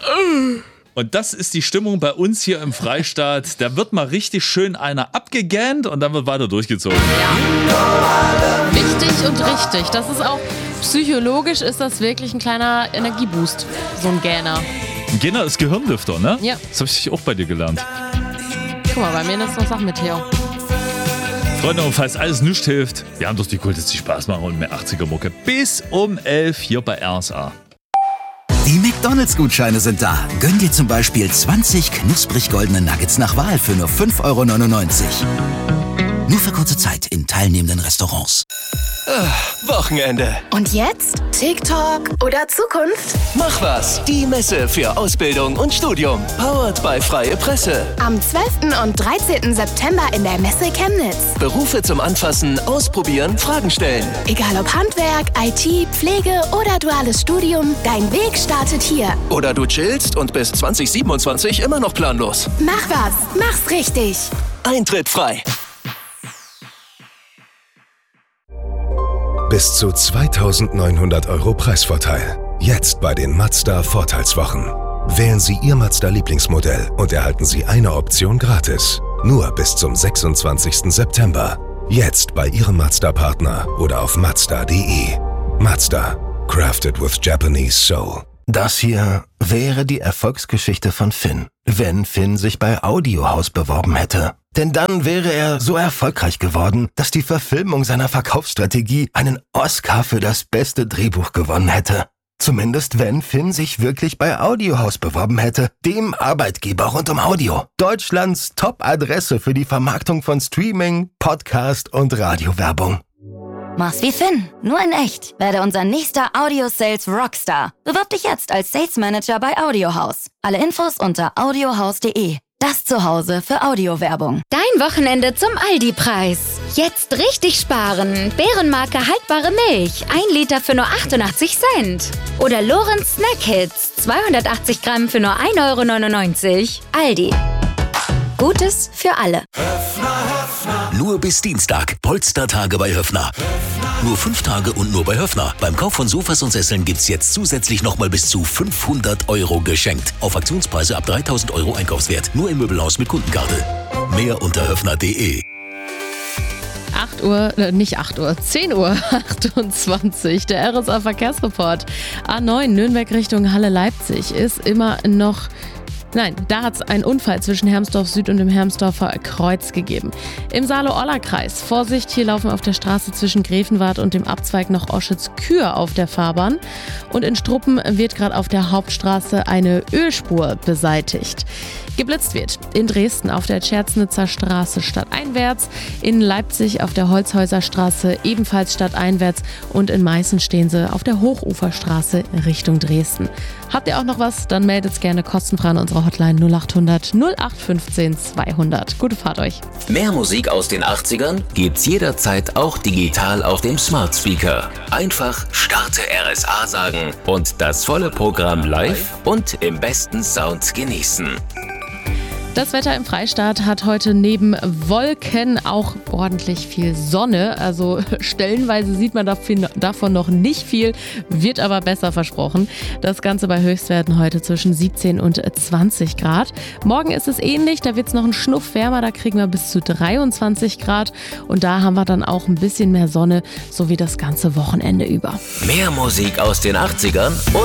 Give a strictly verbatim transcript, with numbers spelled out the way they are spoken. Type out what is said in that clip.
Und das ist die Stimmung bei uns hier im Freistaat. Da wird mal richtig schön einer abgegähnt und dann wird weiter durchgezogen. Ja. Wichtig und richtig. Das ist auch psychologisch ist das wirklich ein kleiner Energieboost. So ein Gähner. Ein Gähner ist Gehirnlüfter, ne? Ja. Das habe ich auch bei dir gelernt. Guck mal, bei mir ist das noch mit Theo. Freunde, und falls alles nichts hilft, wir haben doch die Kult, die Spaß machen und mehr achtziger-Mucke. Bis um elf hier bei R S A. Die McDonalds-Gutscheine sind da. Gönn dir zum Beispiel zwanzig knusprig goldene Nuggets nach Wahl für nur fünf Euro neunundneunzig. Nur für kurze Zeit in teilnehmenden Restaurants. Ah, Wochenende. Und jetzt? TikTok oder Zukunft? Mach was. Die Messe für Ausbildung und Studium. Powered by Freie Presse. Am zwölften und dreizehnten September in der Messe Chemnitz. Berufe zum Anfassen, Ausprobieren, Fragen stellen. Egal ob Handwerk, I T, Pflege oder duales Studium, dein Weg startet hier. Oder du chillst und bis zwanzig siebenundzwanzig immer noch planlos. Mach was. Mach's richtig. Eintritt frei. Bis zu zweitausendneunhundert Euro Preisvorteil. Jetzt bei den Mazda Vorteilswochen. Wählen Sie Ihr Mazda-Lieblingsmodell und erhalten Sie eine Option gratis. Nur bis zum sechsundzwanzigsten September. Jetzt bei Ihrem Mazda-Partner oder auf mazda punkt de. Mazda. Crafted with Japanese Soul. Das hier wäre die Erfolgsgeschichte von Finn, wenn Finn sich bei Audiohaus beworben hätte. Denn dann wäre er so erfolgreich geworden, dass die Verfilmung seiner Verkaufsstrategie einen Oscar für das beste Drehbuch gewonnen hätte. Zumindest wenn Finn sich wirklich bei Audiohaus beworben hätte, dem Arbeitgeber rund um Audio. Deutschlands Top-Adresse für die Vermarktung von Streaming, Podcast und Radiowerbung. Mach's wie Finn, nur in echt. Werde unser nächster Audio-Sales Rockstar. Bewirb dich jetzt als Sales Manager bei Audiohaus. Alle Infos unter audiohaus punkt de. Das Zuhause für Audiowerbung. Dein Wochenende zum Aldi-Preis. Jetzt richtig sparen. Bärenmarke haltbare Milch. Ein Liter für nur achtundachtzig Cent. Oder Lorenz Snack Hits. zweihundertachtzig Gramm für nur ein Euro neunundneunzig. Aldi. Gutes für alle. Nur bis Dienstag. Polstertage bei Höffner. Nur fünf Tage und nur bei Höffner. Beim Kauf von Sofas und Sesseln gibt's jetzt zusätzlich nochmal bis zu fünfhundert Euro geschenkt. Auf Aktionspreise ab dreitausend Euro Einkaufswert. Nur im Möbelhaus mit Kundenkarte. Mehr unter höffner punkt de. acht Uhr, äh, nicht acht Uhr, zehn Uhr achtundzwanzig. Der R S A-Verkehrsreport. A neun Nürnberg Richtung Halle-Leipzig ist immer noch... Nein, da hat es einen Unfall zwischen Hermsdorf Süd und dem Hermsdorfer Kreuz gegeben. Im Saale-Orla-Kreis. Vorsicht, hier laufen auf der Straße zwischen Grevenwart und dem Abzweig noch Oschitz-Kür auf der Fahrbahn. Und in Struppen wird gerade auf der Hauptstraße eine Ölspur beseitigt. Geblitzt wird in Dresden auf der Tscherznitzer Straße stadteinwärts, in Leipzig auf der Holzhäuser Straße ebenfalls stadteinwärts und in Meißen stehen sie auf der Hochuferstraße Richtung Dresden. Habt ihr auch noch was? Dann meldet es gerne kostenfrei an unsere Hotline null acht hundert null acht fünfzehn zweihundert. Gute Fahrt euch. Mehr Musik aus den achtzigern gibt's jederzeit auch digital auf dem Smart Speaker. Einfach Starte R S A sagen und das volle Programm live und im besten Sound genießen. Das Wetter im Freistaat hat heute neben Wolken auch ordentlich viel Sonne. Also stellenweise sieht man davon noch nicht viel, wird aber besser versprochen. Das Ganze bei Höchstwerten heute zwischen siebzehn und zwanzig Grad. Morgen ist es ähnlich, da wird es noch einen Schnuff wärmer, da kriegen wir bis zu dreiundzwanzig Grad. Und da haben wir dann auch ein bisschen mehr Sonne, so wie das ganze Wochenende über. Mehr Musik aus den achtzigern